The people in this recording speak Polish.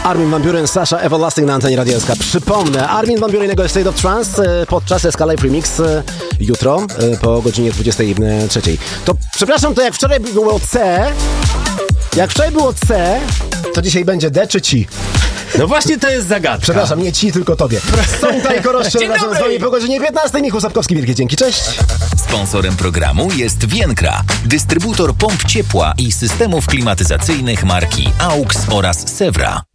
Armin van Buuren, Sasha Everlasting na antenie Radia SK. Przypomnę, Armin van Buuren i jego State of Trance podczas SK Live Remix jutro po godzinie 23. To przepraszam, to jak wczoraj było C, to dzisiaj będzie D czy ci? No właśnie to jest zagadka. Przepraszam, nie ci, tylko tobie. Są Koroszczyn razem z wami po godzinie 15. Michał Sapkowski, wielkie dzięki, cześć. Sponsorem programu jest Vienkra, dystrybutor pomp ciepła i systemów klimatyzacyjnych marki AUX oraz Sewra.